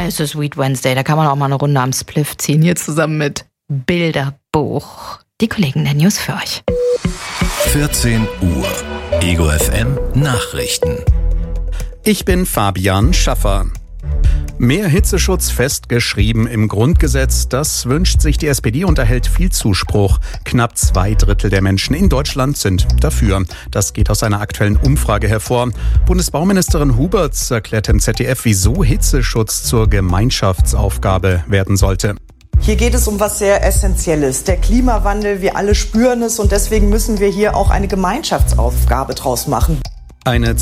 Es ist Sweet Wednesday, da kann man auch mal eine Runde am Spliff ziehen, hier zusammen mit Bilderbuch. Die Kollegen der News für euch. 14 Uhr. Ego FM Nachrichten. Ich bin Fabian Schaffer. Mehr Hitzeschutz festgeschrieben im Grundgesetz, das wünscht sich die SPD und erhält viel Zuspruch. Knapp 2/3 der Menschen in Deutschland sind dafür. Das geht aus einer aktuellen Umfrage hervor. Bundesbauministerin Huberts erklärt im ZDF, wieso Hitzeschutz zur Gemeinschaftsaufgabe werden sollte. Hier geht es um was sehr Essentielles. Der Klimawandel, wir alle spüren es und deswegen müssen wir hier auch eine Gemeinschaftsaufgabe draus machen. Eine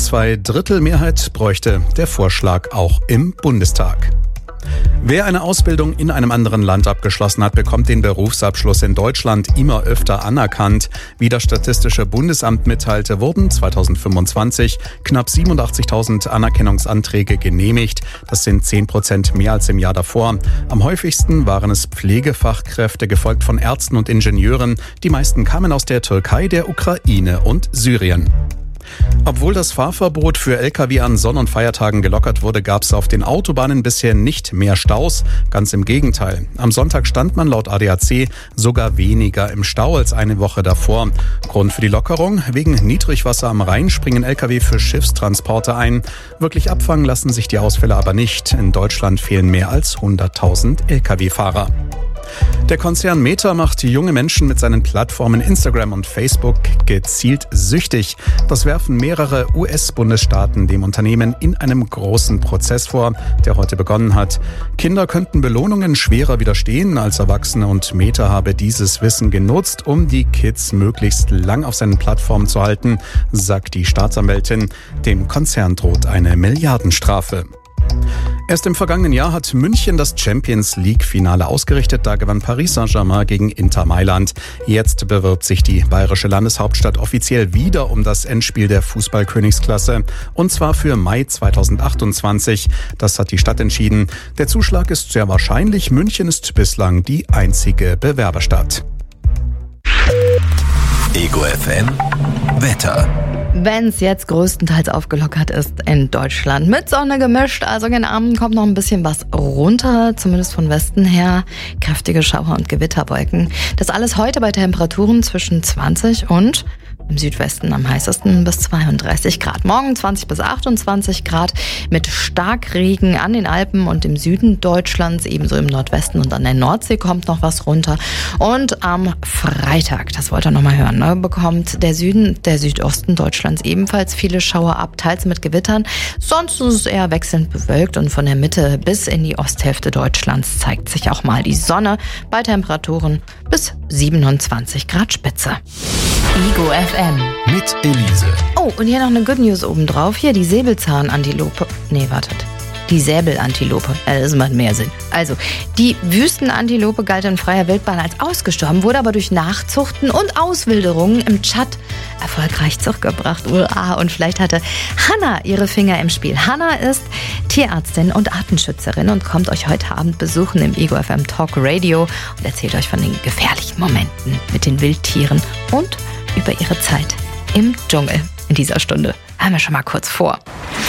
2/3 bräuchte der Vorschlag auch im Bundestag. Wer eine Ausbildung in einem anderen Land abgeschlossen hat, bekommt den Berufsabschluss in Deutschland immer öfter anerkannt. Wie das Statistische Bundesamt mitteilte, wurden 2025 knapp 87.000 Anerkennungsanträge genehmigt. Das sind 10% mehr als im Jahr davor. Am häufigsten waren es Pflegefachkräfte, gefolgt von Ärzten und Ingenieuren. Die meisten kamen aus der Türkei, der Ukraine und Syrien. Obwohl das Fahrverbot für Lkw an Sonn- und Feiertagen gelockert wurde, gab es auf den Autobahnen bisher nicht mehr Staus. Ganz im Gegenteil. Am Sonntag stand man laut ADAC sogar weniger im Stau als eine Woche davor. Grund für die Lockerung: wegen Niedrigwasser am Rhein springen Lkw für Schiffstransporte ein. Wirklich abfangen lassen sich die Ausfälle aber nicht. In Deutschland fehlen mehr als 100.000 Lkw-Fahrer. Der Konzern Meta macht junge Menschen mit seinen Plattformen Instagram und Facebook gezielt süchtig. Das werfen mehrere US-Bundesstaaten dem Unternehmen in einem großen Prozess vor, der heute begonnen hat. Kinder könnten Belohnungen schwerer widerstehen als Erwachsene und Meta habe dieses Wissen genutzt, um die Kids möglichst lang auf seinen Plattformen zu halten, sagt die Staatsanwältin. Dem Konzern droht eine Milliardenstrafe. Erst im vergangenen Jahr hat München das Champions-League-Finale ausgerichtet. Da gewann Paris Saint-Germain gegen Inter Mailand. Jetzt bewirbt sich die bayerische Landeshauptstadt offiziell wieder um das Endspiel der Fußball-Königsklasse. Und zwar für Mai 2028. Das hat die Stadt entschieden. Der Zuschlag ist sehr wahrscheinlich. München ist bislang die einzige Bewerberstadt. Ego FM Wetter. Wenn es jetzt größtenteils aufgelockert ist in Deutschland, mit Sonne gemischt, also gegen Abend kommt noch ein bisschen was runter, zumindest von Westen her. Kräftige Schauer und Gewitterwolken. Das alles heute bei Temperaturen zwischen 20 und im Südwesten am heißesten bis 32 Grad. Morgen 20 bis 28 Grad mit Starkregen an den Alpen und im Süden Deutschlands, ebenso im Nordwesten und an der Nordsee kommt noch was runter. Und am Freitag, das wollt ihr noch mal hören, ne, bekommt der Süden, der Südosten Deutschlands ebenfalls viele Schauer ab, teils mit Gewittern. Sonst ist es eher wechselnd bewölkt und von der Mitte bis in die Osthälfte Deutschlands zeigt sich auch mal die Sonne bei Temperaturen bis 27 Grad Spitze. Ego FM. Mit Elise. Oh, und hier noch eine Good News obendrauf. Hier die Säbelzahnantilope. Nee, wartet. Die Säbelantilope. Das macht mehr Sinn. Also, die Wüstenantilope galt in freier Wildbahn als ausgestorben, wurde aber durch Nachzuchten und Auswilderungen im Tschad erfolgreich zurückgebracht. Und vielleicht hatte Hanna ihre Finger im Spiel. Hanna ist Tierärztin und Artenschützerin und kommt euch heute Abend besuchen im Ego FM Talk Radio und erzählt euch von den gefährlichen Momenten mit den Wildtieren und über ihre Zeit im Dschungel in dieser Stunde. Hören wir schon mal kurz vor.